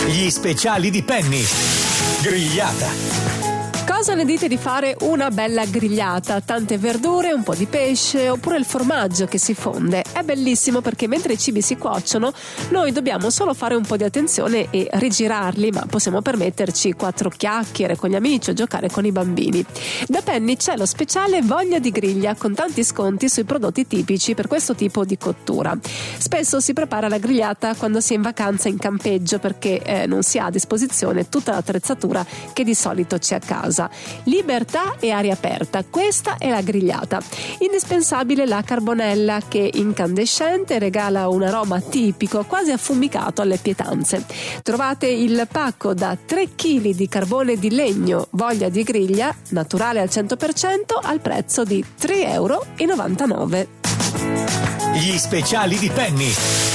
Gli speciali di Penny. Grigliata. Cosa ne dite di fare una bella grigliata? Tante verdure, un po' di pesce oppure il formaggio che si fonde. È bellissimo perché mentre i cibi si cuociono noi dobbiamo solo fare un po' di attenzione e rigirarli, ma possiamo permetterci 4 chiacchiere con gli amici o giocare con i bambini. Da Penny c'è lo speciale Voglia di griglia con tanti sconti sui prodotti tipici per questo tipo di cottura. Spesso si prepara la grigliata quando si è in vacanza in campeggio perché non si ha a disposizione tutta l'attrezzatura che di solito c'è a casa. Libertà e aria aperta, questa è la grigliata. Indispensabile la carbonella che incandescente regala un aroma tipico quasi affumicato alle pietanze. Trovate il pacco da 3 kg di carbone di legno Voglia di griglia naturale al 100% al prezzo di €3,99. Gli speciali di Penny.